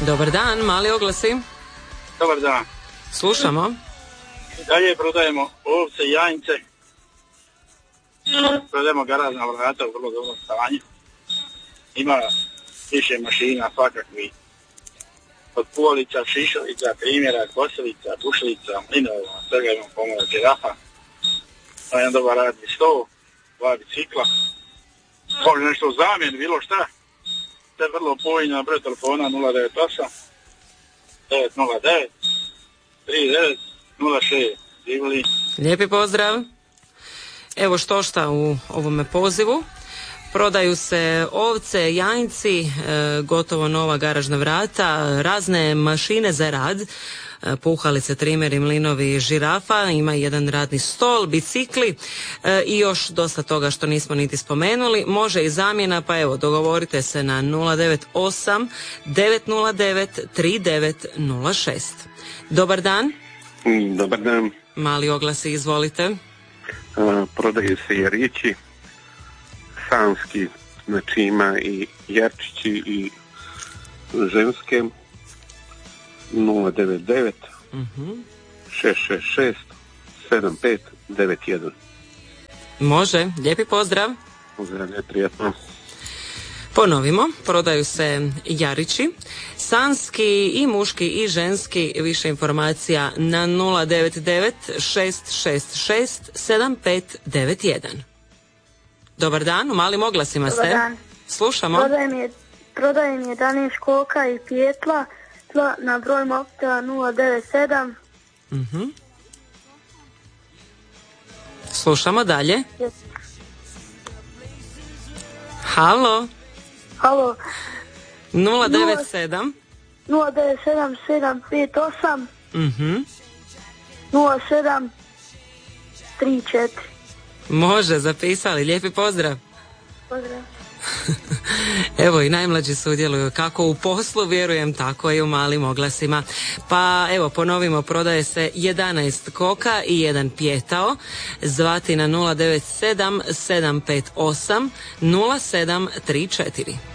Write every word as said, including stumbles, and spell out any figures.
Dobar dan, mali oglasi. Dobar dan. Slušamo. Dalje prodajemo ovce, janjce. Prodajemo garažna vrata u vrlo dobrom stanju. Ima više mašina svakakvi. Od pulica, šišalica, primjera, kosilica, bušilica, mlinova, svega imamo pomalo žirafa. Ima jedan dobar radni stol, dva bicikla. Može nešto u zamjenu, bilo šta. Sve vrlo povoljno na broj telefona nula devet osam devet nula devet tri devet nula šest. Divli. Lijepi pozdrav. Evo što šta u ovome pozivu. Prodaju se ovce, janjci, e, gotovo nova garažna vrata, razne mašine za rad, e, puhalice, trimeri, mlinovi, žirafa, ima jedan radni stol, bicikli e, i još dosta toga što nismo niti spomenuli. Može i zamjena, pa evo, dogovorite se na nula devet osam devet nula devet tri devet nula šest. Dobar dan. Dobar dan. Mali oglasi, izvolite. A, prodaju se jarići, sanski, znači ima i jarčići i ženske. Nula devet devet šest šest šest sedam pet devet jedan. Može, lijepi pozdrav. Pozdrav, je prijatno. Ponovimo, prodaju se jarići, sanski i muški i ženski, više informacija na nula devet devet šest šest šest sedam pet devet jedan. Dobar dan, u malim oglasima ste. Dobar dan. Slušamo. Prodajem je, prodajem jedanaest koka i pijetla tla na broj mobitela nula devet sedam. Mhm. Slušamo dalje. Yes. Halo. Halo. nula devet sedam nula devet sedam sedam pet osam Mhm. nula sedam tri četiri. Može, zapisali, lijepi pozdrav. Pozdrav. Evo i najmlađi sudjeluju kako u poslu, vjerujem tako i u malim oglasima. Pa evo ponovimo, prodaje se jedanaest koka i jedan pijetao. Zvati na nula devet sedam sedam pet osam nula sedam tri četiri.